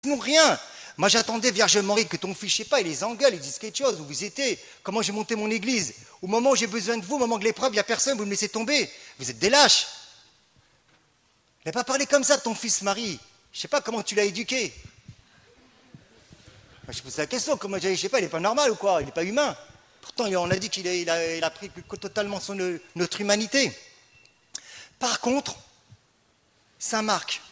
Non, rien. Moi, j'attendais, Vierge Marie, que ton fils, je sais pas, il les engueule, ils disent quelque chose, où vous étiez, comment j'ai monté mon église. Au moment où j'ai besoin de vous, au moment de l'épreuve, il n'y a personne, vous me laissez tomber. Vous êtes des lâches. Il n'a pas parlé comme ça de ton fils Marie. Je ne sais pas comment tu l'as éduqué. Moi, je pose la question, comment, je ne sais pas, il n'est pas normal ou quoi? Il n'est pas humain. Pourtant, on a dit qu'il a pris totalement notre humanité. Par contre, Saint Marc,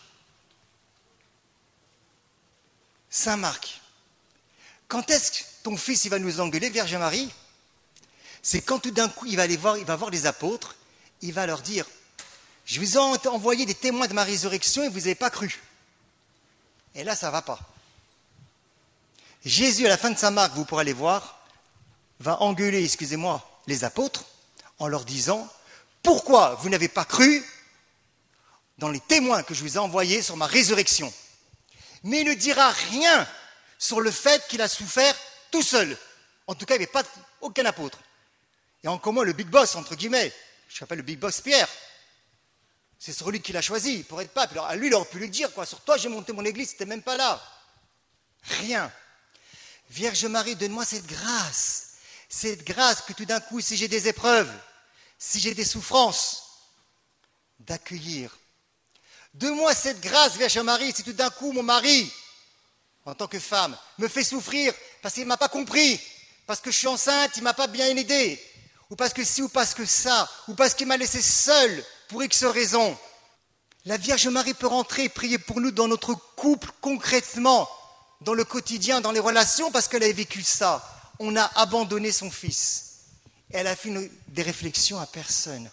quand est-ce que ton fils il va nous engueuler, Vierge Marie? C'est quand tout d'un coup il va voir les apôtres, il va leur dire, je vous ai envoyé des témoins de ma résurrection et vous n'avez pas cru. Et là, ça ne va pas. Jésus, à la fin de Saint Marc, vous pourrez aller voir, va engueuler, excusez-moi, les apôtres en leur disant, pourquoi vous n'avez pas cru dans les témoins que je vous ai envoyés sur ma résurrection? Mais il ne dira rien sur le fait qu'il a souffert tout seul. En tout cas, il n'y avait pas aucun apôtre. Et encore moins le big boss, entre guillemets. Je l'appelle le big boss Pierre. C'est sur lui qu'il a choisi pour être pape. Alors, à lui, il aurait pu lui dire, quoi. Sur toi, j'ai monté mon église, c'était même pas là. Rien. Vierge Marie, donne-moi cette grâce que tout d'un coup, si j'ai des épreuves, si j'ai des souffrances, d'accueillir. Donne-moi cette grâce, Vierge Marie, si tout d'un coup, mon mari, en tant que femme, me fait souffrir parce qu'il ne m'a pas compris, parce que je suis enceinte, il ne m'a pas bien aidé, ou parce que ci, ou parce que ça, ou parce qu'il m'a laissé seul pour X raisons. La Vierge Marie peut rentrer et prier pour nous dans notre couple concrètement, dans le quotidien, dans les relations, parce qu'elle a vécu ça. On a abandonné son fils. Et elle a fait des réflexions à personne.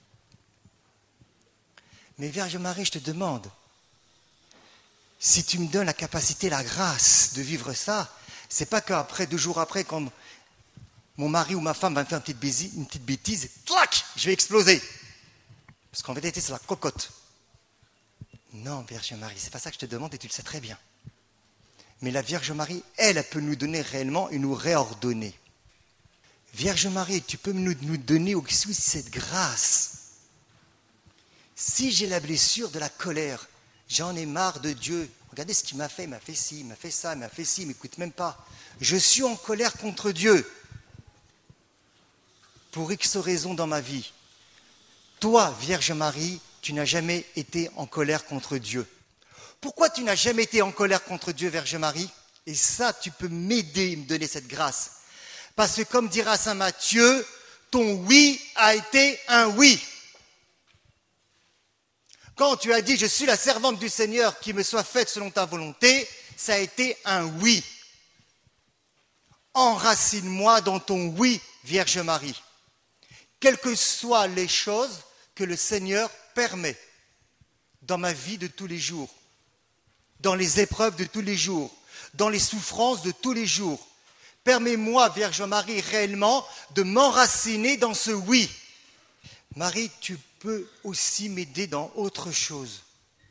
Mais Vierge Marie, je te demande, si tu me donnes la capacité, la grâce de vivre ça, c'est pas qu'après, 2 jours après, quand mon mari ou ma femme va me faire une petite bêtise, clac, je vais exploser. Parce qu'en vérité, c'est la cocotte. Non, Vierge Marie, c'est pas ça que je te demande et tu le sais très bien. Mais la Vierge Marie, elle peut nous donner réellement et nous réordonner. Vierge Marie, tu peux nous donner aussi cette grâce. Si j'ai la blessure de la colère, j'en ai marre de Dieu. Regardez ce qu'il m'a fait ci, il m'a fait ça, il m'a fait ci, il ne m'écoute même pas. Je suis en colère contre Dieu. Pour X raisons dans ma vie. Toi, Vierge Marie, tu n'as jamais été en colère contre Dieu. Pourquoi tu n'as jamais été en colère contre Dieu, Vierge Marie? Et ça, tu peux m'aider et me donner cette grâce. Parce que comme dira saint Matthieu, ton oui a été un oui. Quand tu as dit « Je suis la servante du Seigneur, qui me soit faite selon ta volonté », ça a été un oui. Enracine-moi dans ton oui, Vierge Marie. Quelles que soient les choses que le Seigneur permet dans ma vie de tous les jours, dans les épreuves de tous les jours, dans les souffrances de tous les jours. Permets-moi, Vierge Marie, réellement de m'enraciner dans ce oui. Marie, tu peux aussi m'aider dans autre chose.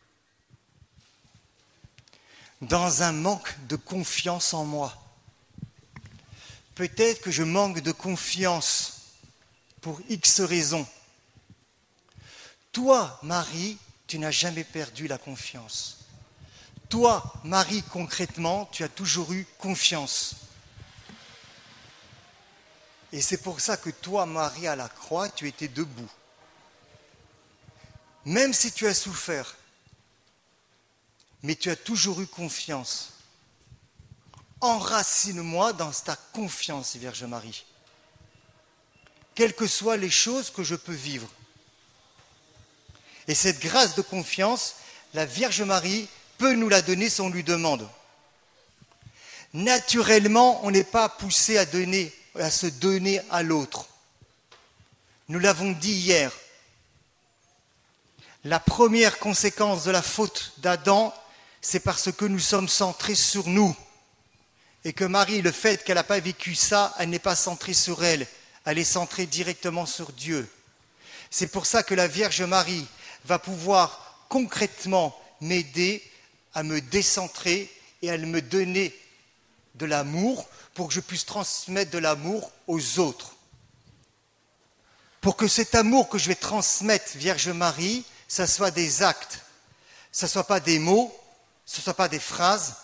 Dans un manque de confiance en moi. Peut-être que je manque de confiance pour X raisons. Toi, Marie, tu n'as jamais perdu la confiance. Toi, Marie, concrètement, tu as toujours eu confiance. Et c'est pour ça que toi, Marie, à la croix, tu étais debout. Même si tu as souffert, mais tu as toujours eu confiance. Enracine-moi dans ta confiance, Vierge Marie. Quelles que soient les choses que je peux vivre. Et cette grâce de confiance, la Vierge Marie peut nous la donner si on lui demande. Naturellement, on n'est pas poussé à se donner à l'autre. Nous l'avons dit hier. La première conséquence de la faute d'Adam, c'est parce que nous sommes centrés sur nous. Et que Marie, le fait qu'elle n'a pas vécu ça, elle n'est pas centrée sur elle. Elle est centrée directement sur Dieu. C'est pour ça que la Vierge Marie va pouvoir concrètement m'aider à me décentrer et à me donner de l'amour pour que je puisse transmettre de l'amour aux autres. Pour que cet amour que je vais transmettre, Vierge Marie, ça soit des actes, ça ne soit pas des mots, ce ne soit pas des phrases,